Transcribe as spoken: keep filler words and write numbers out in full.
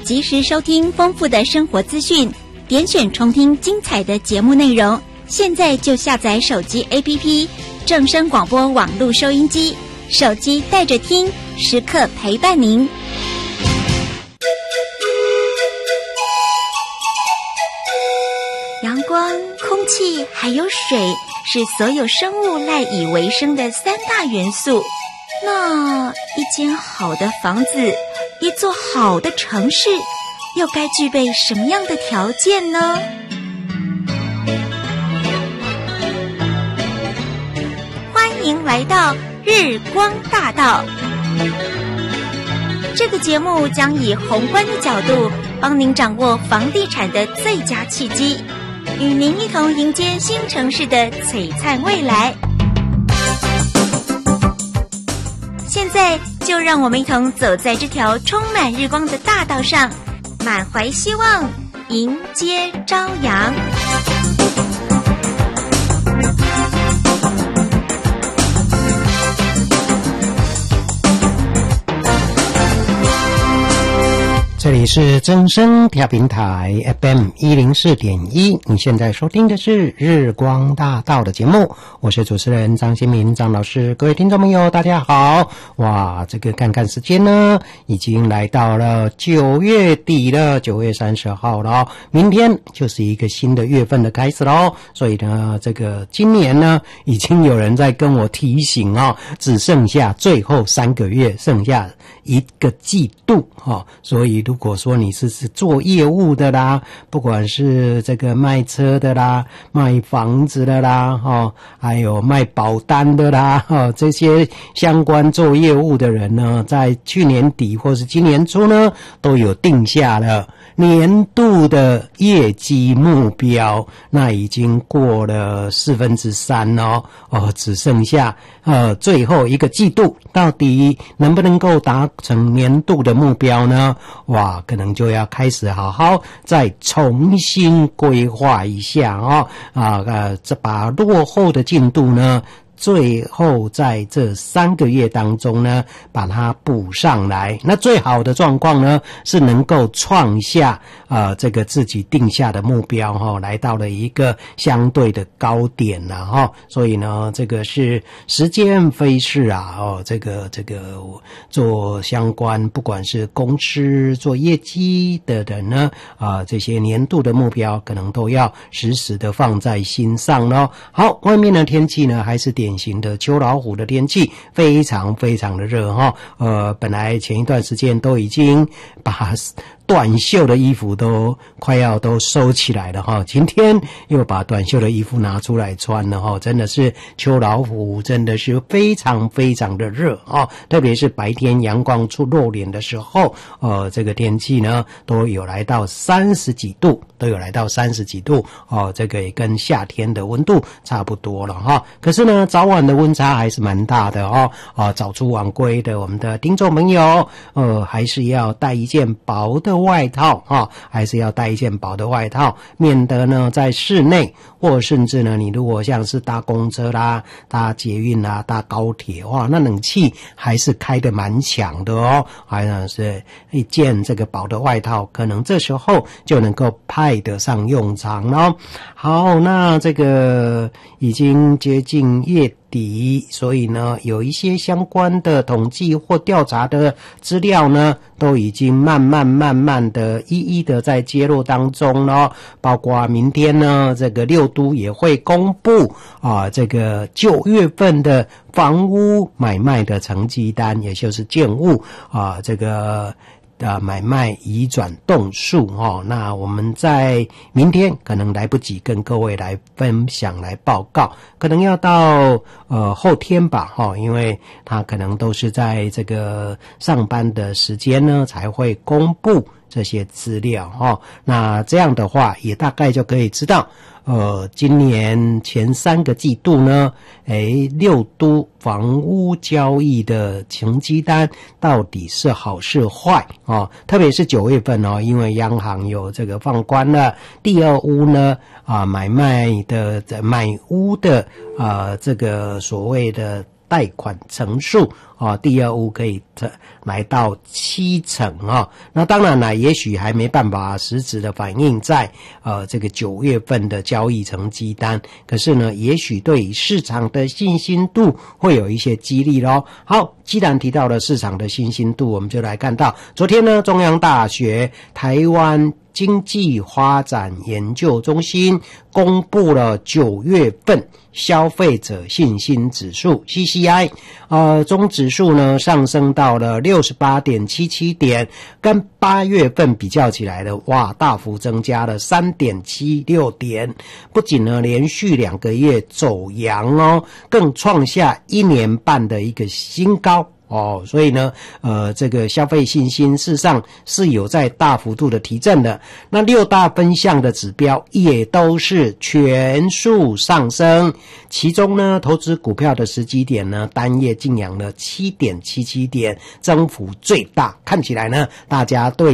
及时收听丰富的生活资讯，点选重听精彩的节目内容。现在就下载手机 A P P 正声广播网络收音机，手机带着听，时刻陪伴您。阳光、空气还有水是所有生物赖以为生的三大元素。那一间好的房子，一座好的城市，又该具备什么样的条件呢？欢迎来到日光大道。这个节目将以宏观的角度，帮您掌握房地产的最佳契机，与您一同迎接新城市的璀璨未来。现在就让我们一同走在这条充满日光的大道上，满怀希望，迎接朝阳。 这里是正声调频台 F M 一零四点一，你现在收听的是日光大道的节目，我是主持人张新民张老师。各位听众朋友大家好，哇，这个看看时间呢，已经来到了九月底了，九月三十号了哦，明天就是一个新的月份的开始咯。所以呢，这个今年呢，已经有人在跟我提醒哦，只剩下最后三个月，剩下一个季度哦，所以如果说你是是做业务的啦，不管是这个卖车的啦，卖房子的啦，哦，还有卖保单的啦，哦，这些相关做业务的人呢，在去年底或是今年初呢，都有定下了年度的业绩目标，那已经过了四分之三哦，哦，只剩下呃最后一个季度，到底能不能够达成年度的目标呢？哇，可能就要开始好好再重新规划一下哦，啊呃，这把落后的进度呢，最后在这三个月当中呢，把它补上来。那最好的状况呢，是能够创下呃这个自己定下的目标哈、哦，来到了一个相对的高点了哈、哦。所以呢，这个是时间飞逝啊哦，这个这个做相关不管是公司做业绩的人呢啊、呃，这些年度的目标可能都要时时的放在心上咯。好，外面的天气呢还是典型的秋老虎的天气，非常非常的热哈。呃，本来前一段时间都已经把短袖的衣服都快要都收起来了哈，今天又把短袖的衣服拿出来穿了哈，真的是秋老虎，真的是非常非常的热啊！特别是白天阳光出露脸的时候，呃，这个天气呢都有来到三十几度，都有来到三十几度哦，这个也跟夏天的温度差不多了哈。可是呢，早晚的温差还是蛮大的哦，啊，早出晚归的我们的听众朋友，呃，还是要带一件薄的外套啊，还是要带一件薄的外套，免得呢在室内或甚至呢你如果像是搭公车啦、搭捷运啦、搭高铁，哇，那冷气还是开得蛮强的哦，还是一件这个薄的外套，可能这时候就能够派得上用场咯。好，那这个已经接近月底，所以呢有一些相关的统计或调查的资料呢都已经慢慢慢慢的一一的在揭露当中咯，包括明天呢这个六都也会公布啊这个九月份的房屋买卖的成绩单，也就是建物啊这个啊，买卖移转动数哦，那我们在明天可能来不及跟各位来分享来报告，可能要到呃后天吧哈、哦，因为它可能都是在这个上班的时间呢才会公布这些资料哈、哦。那这样的话，也大概就可以知道。呃，今年前三个季度呢，诶，六都房屋交易的成绩单到底是好是坏哦？特别是九月份哦，因为央行有这个放宽了第二屋呢啊买卖的买屋的啊这个所谓的贷款成数哦，第二屋可以来到七成哦。那当然了，也许还没办法实质的反映在呃这个九月份的交易成绩单，可是呢，也许对市场的信心度会有一些激励咯。好，既然提到了市场的信心度，我们就来看到昨天呢，中央大学台湾经济发展研究中心公布了九月份消费者信心指数 C C I， 呃，中指数呢上升到了 六十八点七七 点，跟八月份比较起来的，哇，大幅增加了 三点七六 点，不仅呢连续两个月走阳哦，更创下一年半的一个新高。哦，所以呢，呃，这个消费信心事实上是有在大幅度的提振的。那六大分项的指标也都是全数上升，其中呢，投资股票的时机点呢，单月净扬了 七点七七 点，增幅最大。看起来呢，大家对